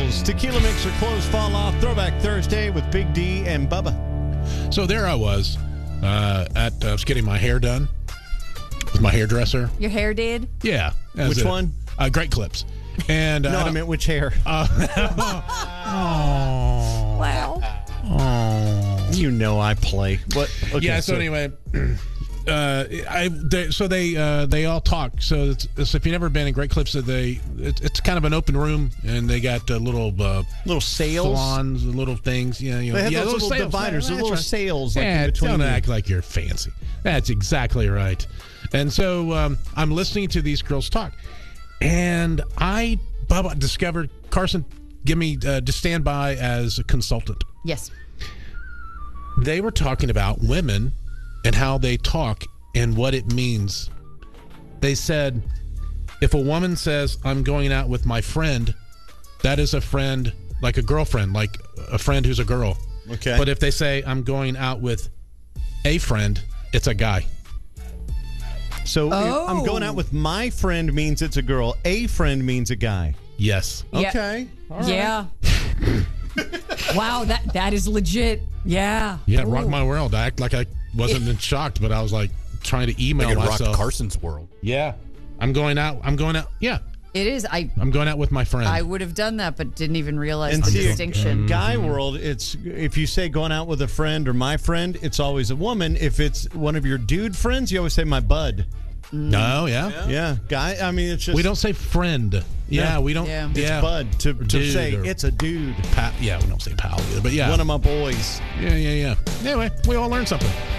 Girls. Tequila Mixer Clothes Fall Off Throwback Thursday with Big D and Bubba. So there I was I was getting my hair done with my hairdresser. Your hair did? Yeah. Which one? Great Clips. And no, I meant which hair. Wow. You know I play. What? Okay, yeah. So anyway, they all talk. So it's if you've never been in Great Clips, it's kind of an open room, and they got little sails, salons, little things. Yeah, they have those little dividers, little sails. Like in between. Don't act like you're fancy. That's exactly right. And so I'm listening to these girls talk, and Bubba discovered Carson. Give me to stand by as a consultant. Yes. They were talking about women and how they talk and what it means. They said, if a woman says, I'm going out with my friend, that is a friend, like a girlfriend, like a friend who's a girl. Okay. But if they say, I'm going out with a friend, it's a guy. So if I'm going out with my friend means it's a girl. A friend means a guy. Yes. Yeah. Okay. All right. Yeah. Wow, that is legit. Yeah. Yeah, Ooh. rock my world. I act like I wasn't shocked, but I was like trying to email myself. Rock Carson's world. Yeah. I'm going out. Yeah. It is. I'm going out with my friend. I would have done that, but didn't even realize And the see, distinction. Guy world, it's if you say going out with a friend or my friend, it's always a woman. If it's one of your dude friends, you always say my bud. No, Yeah, guy. I mean, it's just we don't say friend. Yeah, we don't. Yeah. It's bud to say it's a dude. Yeah, we don't say pal either. But yeah, One of my boys. Yeah. Anyway, we all learned something.